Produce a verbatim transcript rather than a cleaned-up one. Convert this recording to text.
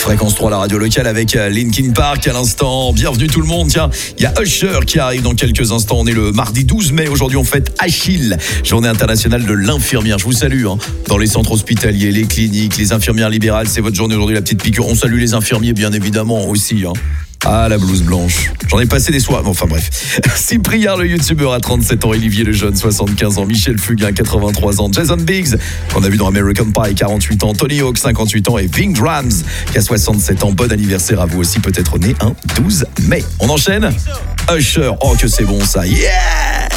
Fréquence trois, la radio locale avec Linkin Park à l'instant. Bienvenue tout le monde. Tiens, il y a Usher qui arrive dans quelques instants. On est le mardi douze mai. Aujourd'hui, on fête Achille, journée internationale de l'infirmière. Je vous salue hein. Dans les centres hospitaliers, les cliniques, les infirmières libérales. C'est votre journée aujourd'hui, la petite piqûre. On salue les infirmiers, bien évidemment, aussi. Hein. Ah, la blouse blanche. J'en ai passé des soirs. Enfin bref. Cyprien, le youtubeur, à trente-sept ans. Olivier le jeune, soixante-quinze ans. Michel Fugain, quatre-vingt-trois ans. Jason Biggs, qu'on a vu dans American Pie, quarante-huit ans. Tony Hawk, cinquante-huit ans. Et Ving Rhames, qui a soixante-sept ans. Bon anniversaire à vous aussi, peut-être né un douze mai. On enchaîne. Usher. Oh, que c'est bon ça. Yeah!